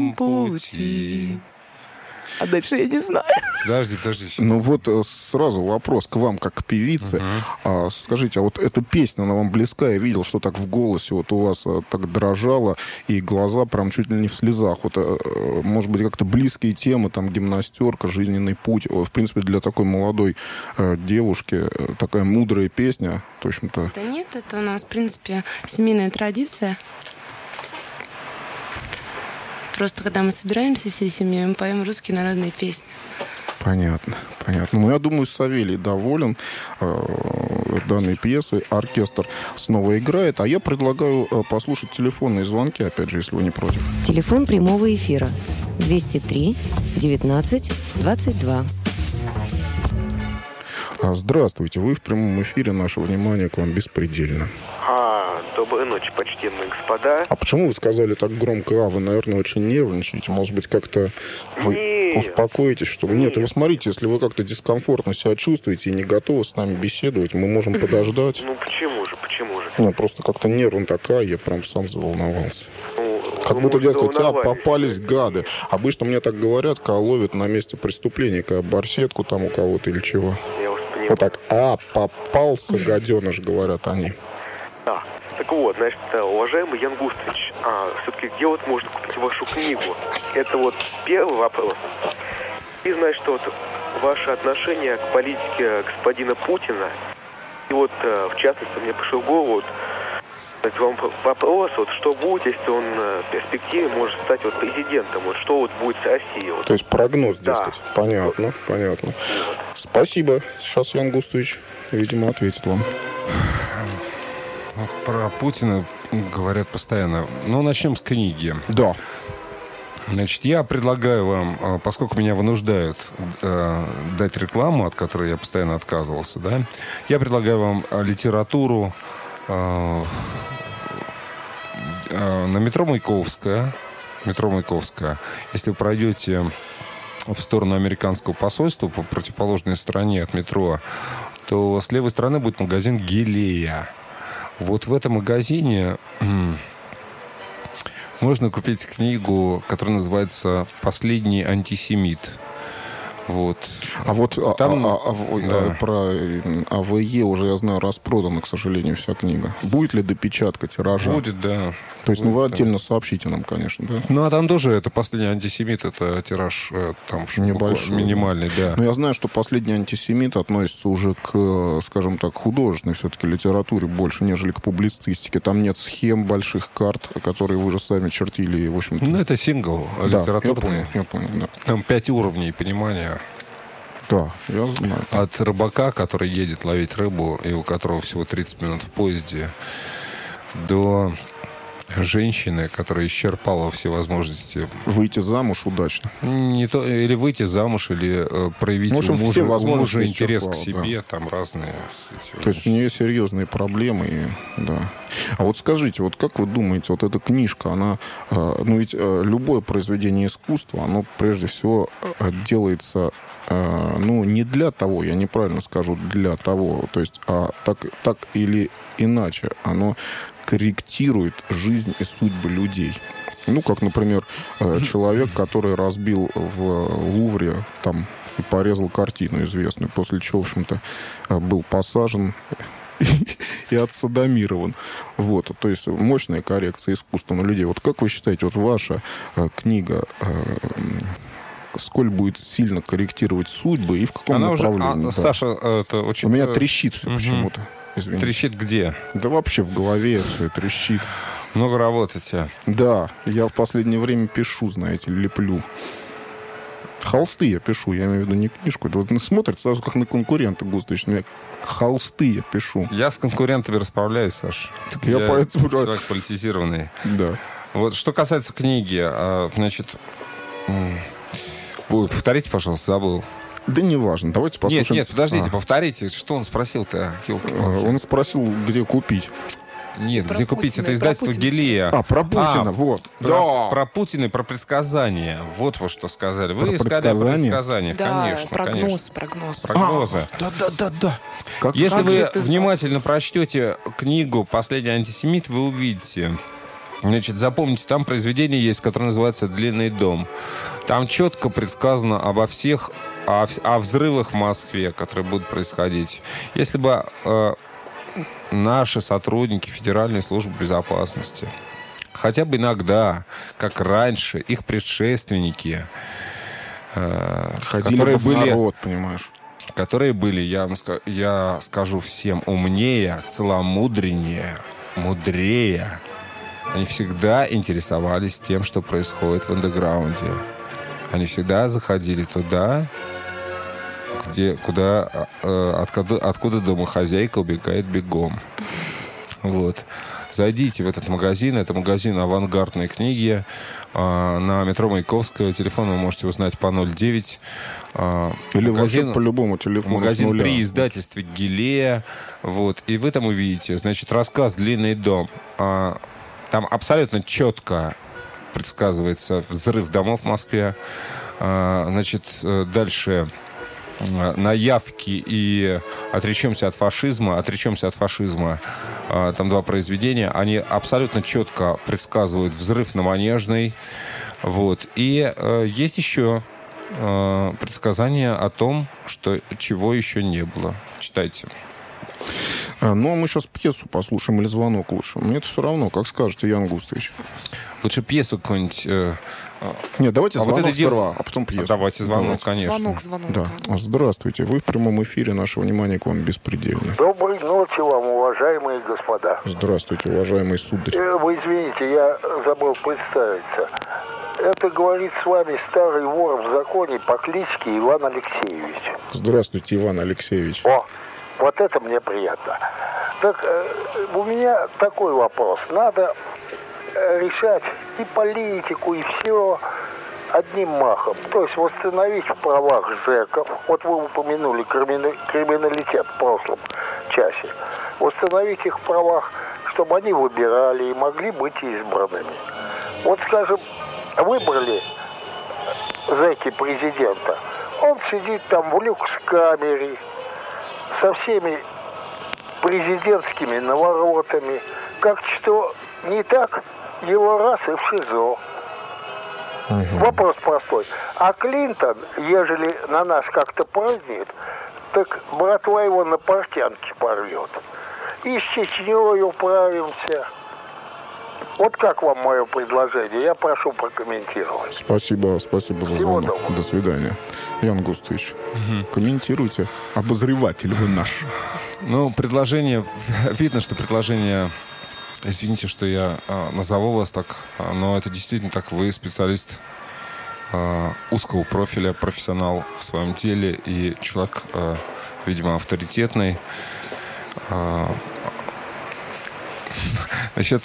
своем пути. А дальше я не знаю. Подожди. Ну вот сразу вопрос к вам, как к певице. Скажите, а вот эта песня, она вам близка? Я видел, что так в голосе вот у вас так дрожало, и глаза прям чуть ли не в слезах. Вот, может быть, как-то близкие темы, там, гимнастерка, жизненный путь. В принципе, для такой молодой девушки такая мудрая песня, в общем-то. Да нет, это у нас, в принципе, семейная традиция. Просто когда мы собираемся всей семьей, мы поем русские народные песни. Понятно. Ну, я думаю, Савелий доволен данной пьесой. Оркестр снова играет. А я предлагаю послушать телефонные звонки, опять же, если вы не против. Телефон прямого эфира 203 19 22. Здравствуйте, вы в прямом эфире. Наше внимание к вам беспредельно. Доброй ночи, почтенные господа. А почему вы сказали так громко? Вы, наверное, очень нервничаете. Может быть, как-то вы успокоитесь, чтобы... Нет, вы смотрите, если вы как-то дискомфортно себя чувствуете и не готовы с нами беседовать, мы можем подождать. Ну, почему же? Ну, просто как-то нервно такая, я прям сам заволновался. Как будто, дескать, попались гады. Обычно мне так говорят, когда ловят на месте преступления, когда барсетку там у кого-то или чего. Я вас понимаю. Вот так, попался гаденыш, говорят они. Да. Так вот, значит, уважаемый Ян Густович, все-таки где вот можно купить вашу книгу? Это вот первый вопрос. И, значит, вот ваше отношение к политике господина Путина. И вот, в частности, мне пришел в голову вам вопрос, вот, что будет, если он в перспективе может стать вот президентом? Вот что вот будет с Россией? Вот. То есть прогноз, дескать. Да. Понятно. Спасибо. Сейчас Ян Густович, видимо, ответит вам. Про Путина говорят постоянно. Ну, начнем с книги. Да. Значит, я предлагаю вам, поскольку меня вынуждают дать рекламу, от которой я постоянно отказывался, да, я предлагаю вам литературу на метро Маяковская. Если вы пройдете в сторону американского посольства по противоположной стороне от метро, то с левой стороны будет магазин «Гелея». Вот в этом магазине можно купить книгу, которая называется «Последний антисемит». Вот. А вот там, про АВЕ уже, я знаю, распродана, к сожалению, вся книга. Будет ли допечатка тиража? Будет, да. То есть, вы отдельно сообщите нам, конечно, да? Ну, а там тоже это «Последний антисемит», это тираж там небольшой, минимальный, да. Но я знаю, что «Последний антисемит» относится уже к, скажем так, художественной все-таки литературе больше, нежели к публицистике. Там нет схем, больших карт, которые вы же сами чертили, в общем-то. Ну, это сингл литературный. Я понял, да. Там 5 уровней понимания. Да, я знаю. От рыбака, который едет ловить рыбу, и у которого всего 30 минут в поезде, до женщины, которая исчерпала все возможности. Выйти замуж удачно. Не то, или выйти замуж, или проявить у мужа интерес к себе. Да. Там разные. То есть у нее серьезные проблемы. Да. А вот скажите, вот как вы думаете, вот эта книжка, она... Ну ведь любое произведение искусства, оно прежде всего делается... Ну, не для того, я неправильно скажу, для того, то есть, так или иначе, оно корректирует жизнь и судьбы людей. Ну, как, например, человек, который разбил в Лувре там и порезал картину известную, после чего, в общем-то, был посажен и отсодомирован. Вот, то есть мощная коррекция искусства на людей. Вот как вы считаете, вот ваша книга... сколь будет сильно корректировать судьбы и в каком направлении? Да. Саша, это очень... У меня трещит все почему-то. Извините. Трещит где? Да вообще в голове все трещит. Много работаете. Да, я в последнее время пишу, знаете, леплю. Холсты я пишу, я имею в виду не книжку. Это вот смотрит сразу как на конкурента, Густович. Холсты я пишу. Я с конкурентами расправляюсь, Саш. Так я поэтому... Человек политизированный. Да. Вот что касается книги, значит... Ой, повторите, пожалуйста, забыл. Да не важно, давайте послушаем. Нет, подождите, повторите. Что он спросил-то? Он спросил, где купить. Нет, где купить? Это издательство «Гелея». Про Путина, вот. Про Путина и про предсказания. Вот что сказали. Вы искали про предсказания, конечно. Прогнозы. Да. Если вы внимательно прочтете книгу «Последний антисемит», вы увидите, Значит, запомните, там произведение есть, которое называется «Длинный дом». Там четко предсказано обо всех, о взрывах в Москве, которые будут происходить. Если бы наши сотрудники Федеральной службы безопасности хотя бы иногда, как раньше, их предшественники, Ходили которые бы в были... народ, понимаешь. Которые были, я скажу всем, умнее, целомудреннее, мудрее. Они всегда интересовались тем, что происходит в андеграунде. Они всегда заходили туда, откуда домохозяйка убегает бегом. Вот. Зайдите в этот магазин. Это магазин «Авангардной книги» на метро Маяковского. Телефон вы можете узнать по 09. Или вообще по любому телефону. Магазин при издательстве «Гилея». Вот. И вы там увидите, значит, рассказ «Длинный дом». Там абсолютно четко предсказывается взрыв домов в Москве. Значит, дальше «Наявки» и «Отречемся от фашизма». Там два произведения. Они абсолютно четко предсказывают взрыв на Манежной. Вот. И есть еще предсказание о том, чего еще не было. Читайте. Ну, а мы сейчас пьесу послушаем или звонок лучше? Мне-то все равно, как скажете, Ян Густович. Лучше пьесу какую-нибудь... Нет, давайте звонок вот сперва, а потом пьесу. Давайте звонок, конечно. Звонок. Да. Здравствуйте. Вы в прямом эфире. Наше внимание к вам беспредельно. Доброй ночи вам, уважаемые господа. Здравствуйте, уважаемый сударь. Вы извините, я забыл представиться. Это говорит с вами старый вор в законе по кличке Иван Алексеевич. Здравствуйте, Иван Алексеевич. О, вот это мне приятно. Так, у меня такой вопрос. Надо решать и политику, и все одним махом. То есть восстановить в правах зэков. Вот вы упомянули криминалитет в прошлом часе. Восстановить их в правах, чтобы они выбирали и могли быть избранными. Вот, скажем, выбрали зэки президента. Он сидит там в люкс-камере со всеми президентскими наворотами. Как что не так, его раз и в ШИЗО. Вопрос простой. А Клинтон, ежели на нас как-то празднует, так братва его на портянке порвет. И с Чечней управимся. Вот как вам мое предложение? Я прошу прокомментировать. Спасибо за звонок. До свидания. Ян Густович, комментируйте. Обозреватель вы наш. Ну, предложение... Видно, что предложение... Извините, что я назову вас так, но это действительно так. Вы специалист узкого профиля, профессионал в своем деле и человек, видимо, авторитетный. Значит,